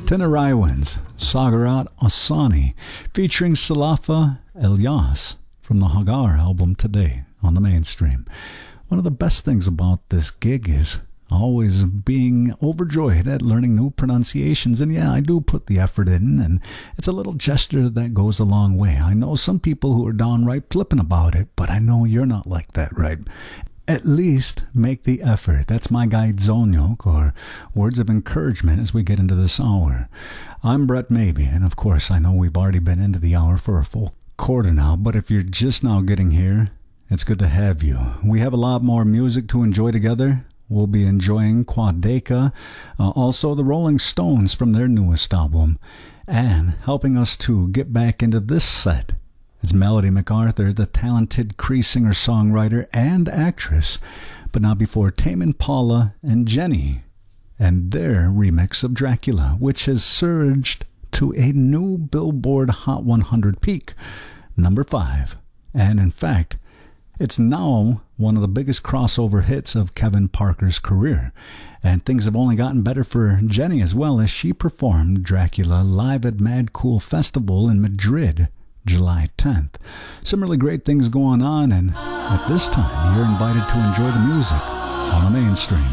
Teneriwans, Sagarat Asani, featuring Salafa Elias from the Hagar album Today on the Mainstream. One of the best things about this gig is always being overjoyed at learning new pronunciations. And yeah, I do put the effort in, and it's a little gesture that goes a long way. I know some people who are downright flippant about it, but I know you're not like that, right? At least make the effort. That's my guide Zonyok, or words of encouragement as we get into this hour. I'm Brett Maybe, and of course I know we've already been into the hour for a full quarter now, but if you're just now getting here, it's good to have you. We have a lot more music to enjoy together. We'll be enjoying Quadeka, also the Rolling Stones from their newest album, and helping us to get back into this set, it's Melody MacArthur, the talented Cree singer-songwriter and actress, but not before Tame Impala and Jenny, and their remix of Dracula, which has surged to a new Billboard Hot 100 peak, number 5. And in fact, it's now one of the biggest crossover hits of Kevin Parker's career. And things have only gotten better for Jenny as well, as she performed Dracula live at Mad Cool Festival in Madrid, July 10th. Similarly great things going on, and at this time, you're invited to enjoy the music on the Mainstream.